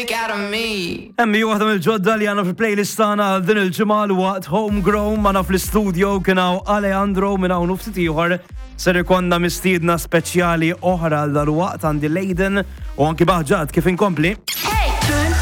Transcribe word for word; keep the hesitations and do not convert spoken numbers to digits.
music out of me. Emmi waħda mill-ġodda li għana fil-playlist tagħna għal din il-ġimgħa waqt Homegrown ma naf l-istudio kien hawn Alejandro minn hawn ftit ieħor ser ikonna mistiedna speċjali oħra għal dal-waqt għandi Leiden u anki baħġat kif inkompli.